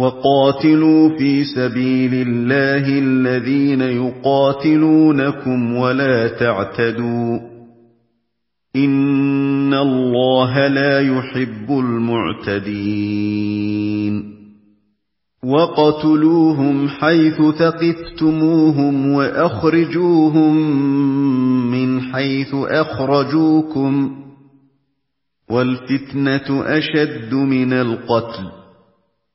وقاتلوا في سبيل الله الذين يقاتلونكم ولا تعتدوا إن الله لا يحب المعتدين وقتلوهم حيث ثقفتموهم وأخرجوهم من حيث أخرجوكم والفتنة أشد من القتل